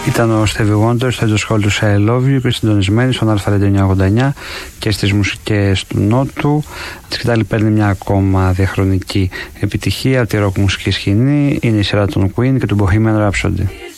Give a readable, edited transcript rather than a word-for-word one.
Ήταν ο Stevie Wonder στο έντος σχόλου του I Love You και συντονισμένοι στον Α989 και στις μουσικές του Νότου. Η σκητάλη παίρνει μια ακόμα διαχρονική επιτυχία από τη ροκ μουσική σκηνή. Είναι η σειρά των Queen και του Bohemian Rhapsody.